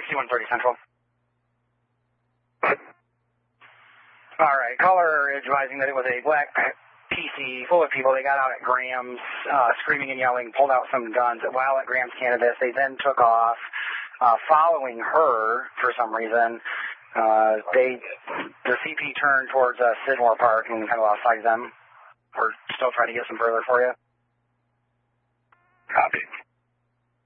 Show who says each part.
Speaker 1: 6130 Central. All right, caller advising that it was a black PC full of people. They got out at Graham's, screaming and yelling, pulled out some guns while at Graham's Cannabis. They then took off, following her for some reason. The CP turned towards Sidmore Park and kind of lost sight of them. We're still trying to get some further for you.
Speaker 2: Copy.